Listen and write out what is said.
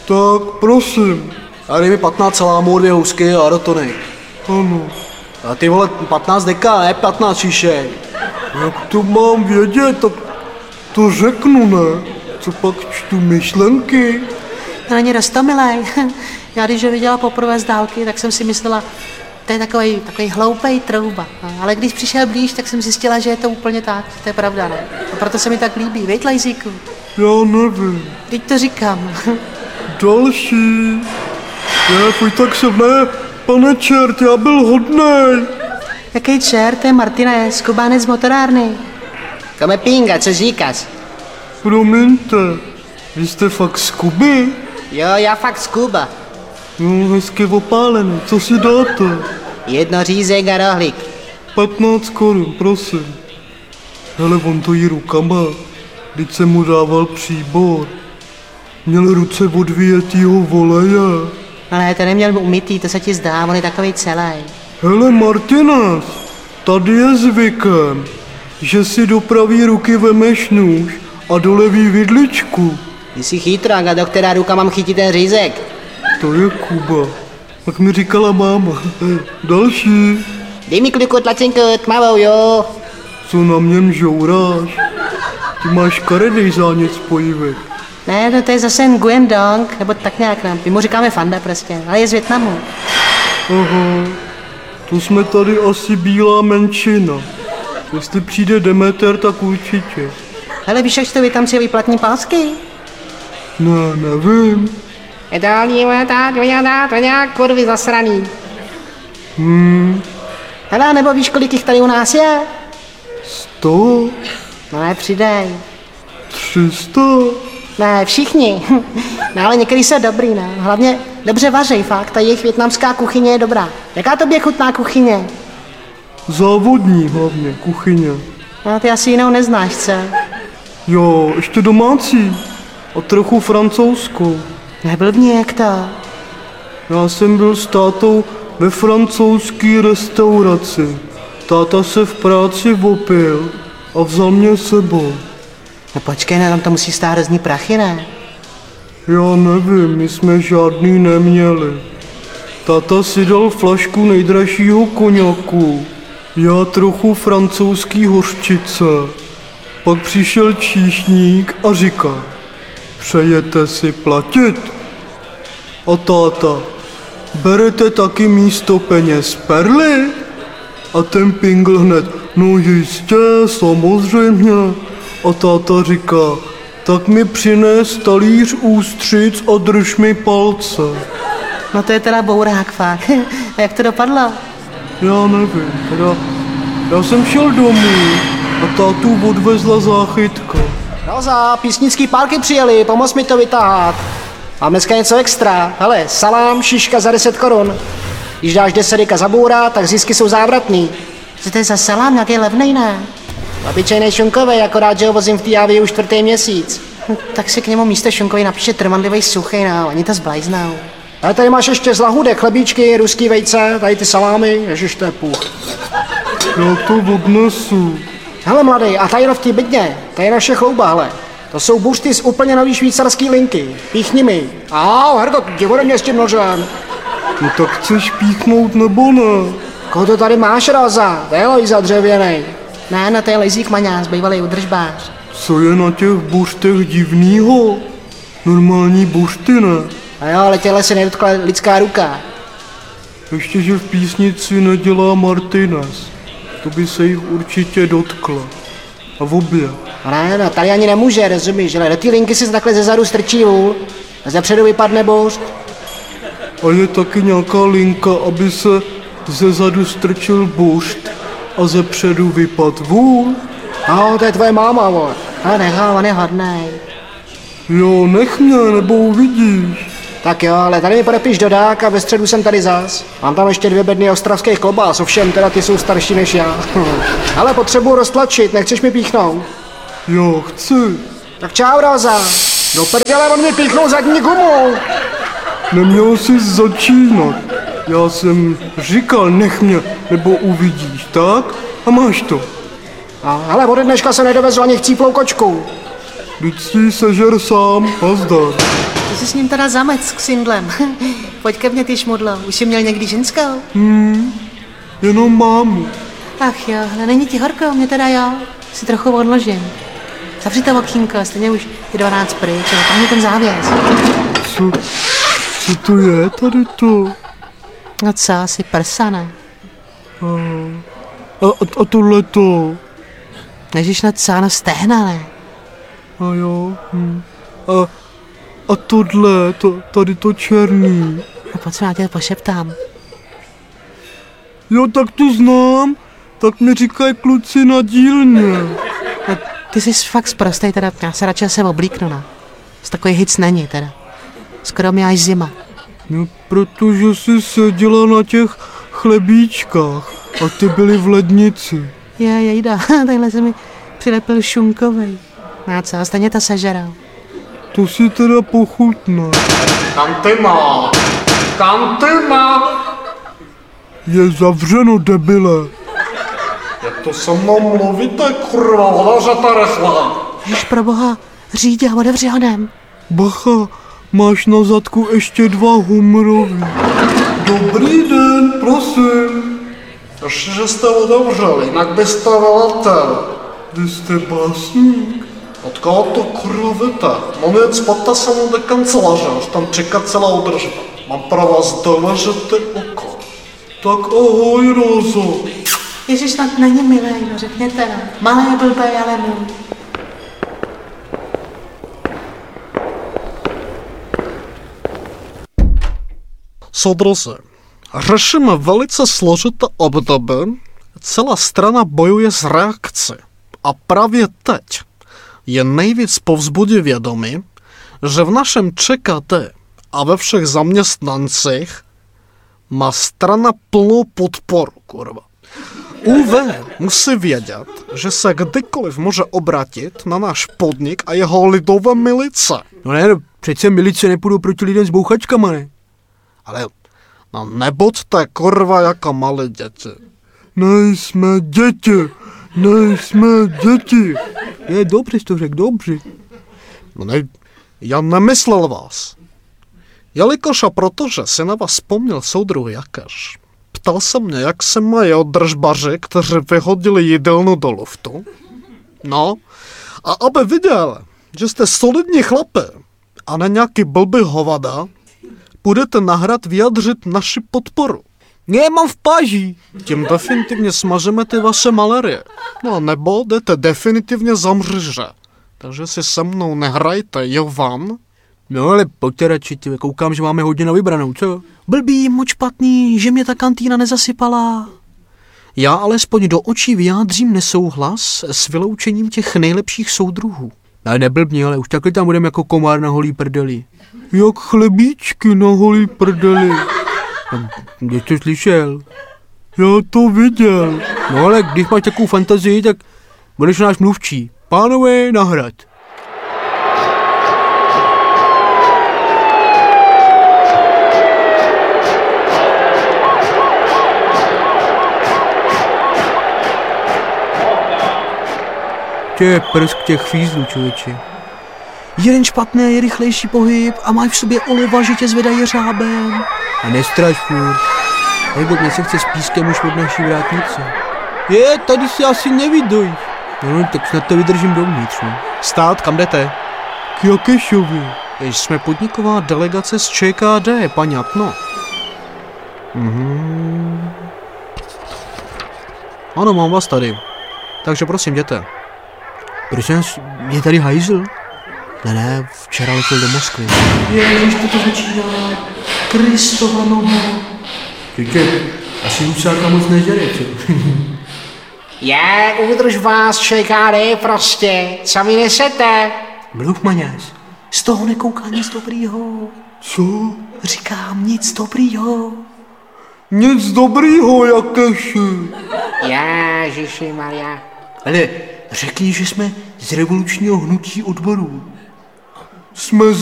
Tak, prosím. A dej mi 15 salámů, 2 housky a rotonik. Ano. A ty vole, 15 deka, ne 15 šíšek. Jak to mám vědět, tak to řeknu, ne? Co pak čtu myšlenky? To není roztomilej. Já když ho viděla poprvé z dálky, tak jsem si myslela, to je takový hloupej trouba. Ale když přišel blíž, tak jsem zjistila, že je to úplně tak. To je pravda, ne? A proto se mi tak líbí. Víš, Lejzíku? Já nevím. Teď to říkám. Další. Ne, pojď tak se ne, pane čert, já byl hodnej. Jaký čert, to je Martinez, Kubánec z motorárny. Come pinga, co říkáš? Promiňte, vy jste fakt z Kuby? Jo, já fakt z Kuba. No, hezky opálený, co si dáte? 1 řízek a rohlík. 15 korun, prosím. Hele, on to jí rukama, když jsem mu dával příbor. Měl ruce od vyjetýho voleje. Ale to neměl umytý, to se ti zdá, on je takovej celý. Hele, Martinez, tady je zvykem, že si do pravý ruky vemeš nůž a do levý vidličku. Ty jsi chytrák a do která ruka mám chytit ten řízek? To je Kuba. Tak mi říkala máma. Další. Dej mi kliku tlačenku, tmavou, jo. Co na mě mžouráš? Ty máš karedej zánět spojivek. Ne, to je zase Nguyen Dong, nebo tak nějak nám. My mu říkáme Fanda prostě, ale je z Vietnamu. Aha, to jsme tady asi bílá menšina. Jestli přijde Demeter, tak určitě. Hele, víš, jak to Vietnamci výplatní pásky? Ne, nevím. To nějak kurvy zasraný. Hele, nebo víš, kolik jich tady u nás je? 100, No ne, přidej. 300. Ne, všichni. No ale některý jsou dobrý, ne? Hlavně dobře vařej, fakt, ta jejich vietnamská kuchyně je dobrá. Jaká tobě chutná kuchyně? Závodní hlavně, kuchyně. No, ty asi jinou neznáš, co? Jo, ještě domácí. A trochu francouzskou. Neblbni, jak to? Já jsem byl s tátou ve francouzské restauraci. Táta se v práci opil a vzal mě sebou. No počkej, ne, tam to musí stát hrozný prachy, ne? Já nevím, my jsme žádný neměli. Táta si dal flašku nejdražšího koněku, já trochu francouzský hořčice. Pak přišel číšník a říká, přejete si platit? A táta, berete taky místo peněz perly? A ten pingl hned, no jistě, samozřejmě. A táta říká, tak mi přines talíř ústřic a drž mi palce. No to je teda bourák, fakt. A jak to dopadlo? Já nevím, teda já jsem šel domů a tátu odvezla záchytka. Roza, písnický párky přijeli, pomoz mi to vytáhat. Mám dneska něco extra. Hele, salám, šiška za 10 korun. Když dáš 10 deka za bůra, tak zisky jsou závratný. Co to je za salám, nějaký levnej, ne? Obyčejnej šunkovej, akorát, že ho vozím v té Javě už 4. měsíc. Tak si k němu místo šunkový napíše trvanlivý suchý, no, oni to zblajznou. Ale tady máš ještě z lahůdek, chlebíčky, ruský vejce, tady ty salámy, ježiš, to je půl. Já to odnesu. Hele mladý, a tady v té bedně, tady je naše chlouba, hele. To jsou buřty z úplně nový švýcarský linky. Píchni mi. Au, Hergot, jdi ode mě s tím nožem. No tak chceš píchnout nebo ne? Koho to tady máš, Roza? To je Lojza dřevěnej. Ne, no to je Lejzík Maňás, bývalý udržbář. Co je na těch buřtech divnýho? Normální buřty, ne? A jo, ale těhle se nedotkla lidská ruka. Ještě, že v písnici nedělá Martinez. To by se jich určitě dotkla. A v obě. A ne, no, tady ani nemůže, rozumíš, ale do té linky si takhle zezadu strčí vůl a zepředu vypadne buřt. A je taky nějaká linka, aby se zezadu strčil buřt a zepředu vypad vůl? No, to je tvoje máma, vole. Ale nechal, on je hodnej. Jo, nech mě, nebo uvidíš. Tak jo, ale tady mi podepiš dodák a ve středu jsem tady zas. Mám tam ještě 2 bedny ostravských klobás, ovšem teda ty jsou starší než já. Ale potřebuji roztlačit, nechceš mi píchnout? Jo, chci. Tak čau, Roza. Do prdele, on mi píchnul zadní gumu. Neměl jsi začínat. Já jsem říkal, nech mě, nebo uvidíš, tak? A máš to. Ale ode dneška se nedovezu ani chcíplou kočku. Vždyť si sežer sám a zdar. Ty jsi s ním teda zamec s Xindlem. Pojď ke mně, ty šmudlo. Už jsi měl někdy ženskou? Jenom mámu. Ach jo, ale není ti horko, mě teda jo. Si trochu odložím. Zavři to okýnko, stejně už je 12 pryč, ale tam ten závěs. Co to je tady to? No co, asi prsa, ne? A tohleto? Nežíš na co, na stehna, ne? A jo. A tohle, tady to černý. No pojď se, já tě pošeptám. Jo, tak to znám. Tak mi říkají kluci na dílně. No, ty jsi fakt sprostej, teda já se radši se oblíknu, ne? Z takový hic není, teda. Skoro mi až zima. No, protože jsi seděla na těch chlebíčkách a ty byly v lednici. Jejda, takhle se mi přilepil šunkovej. No a co, stejně to sežerou. To si teda pochutná. Kantyma! Kantyma! Je zavřeno, debile. Jak to se mnou mluvíte, kurva, otevřete rychle. Ježiš, proboha, řídě a otevři honem. Bacha, máš na zadku ještě 2 humrový. Dobrý den, prosím. Ještě, že jste otevřeli, jinak byste veletel. Vy jste básník? Od koho to kurva víte? Mám jet spata se mnou do kanceláře, už tam čeká celá udržba. Mám pro vás důležité oko. Tak ahoj, Rozo. Ježiš, snad není milej, no řekněte, no. Malé blbej, ale můj. Soudruzi, řešíme velice složité období. Celá strana bojuje s reakcí. A právě teď je nejvíc povzbudí vědomí, že v našem ČKT a ve všech zaměstnancích má strana plnou podporu, kurva. UV musí vědět, že se kdykoliv může obratit na náš podnik a jeho lidové milice. No ne, přece milice nepůjdou proti lidem s bouchačkama, ne? Ale no nebuďte kurva jako malé děti. Nejsme děti. Je, dobře jsi to řekl, dobře. No ne, já nemyslel vás. Jelikož a protože si na vás vzpomněl soudruh Jakeš, ptal se mě, jak se mají držbaři, kteří vyhodili jídelnu do luftu. No, a aby viděl, že jste solidní chlapi a ne nějaký blbý hovada, budete na hrad vyjadřit naši podporu. Ne, mám v páži. Tím definitivně smažeme ty vaše malerie. No nebo jdete definitivně za mříže. Takže si se mnou nehrajte, jo vám? No ale pojďte radši, koukám, že máme hodně na vybranou, co? Blbý, moc špatný, že mě ta kantýna nezasypala. Já alespoň do očí vyjádřím nesouhlas s vyloučením těch nejlepších soudruhů. Ne, neblbni, ale už takhle tam budeme jako komár na holý prdeli. Jak chlebíčky na holý prdeli. Kde jsi to slyšel? Já to viděl. No ale když máš takovou fantazii, tak budeš náš mluvčí. Pánové, na hrad. To je prsk těch fízlů, člověče. Jeden špatný, rychlejší pohyb a máš v sobě oliva, že tě zvedají jeřábem. A nestraš furt. Nebo mě se chce s pískem už od naší vrátnice. Je, tady si asi nevydojíš. No, tak snad to vydržím dovnitř, no. Stát, kam jdete? K Jakešovi. Jsme podniková delegace z ČKD, paňatno. Ano, mám vás tady. Takže prosím, jděte. Prosím vás, je tady hajzl? Ne, včera letěl do Moskvy. Ježiš, to začíná. Kristova noha. Čeče, asi Husáka moc nežere, co? Je, udrž vás, ČKD prostě. Co mi nesete? Mluv, maňáš. Z toho nekouká nic dobrýho. Co? Říkám, nic dobrýho. Nic dobrýho, Jakeši. Ježišimarja. Ale řekni, že jsme z revolučního hnutí odborů. Jsme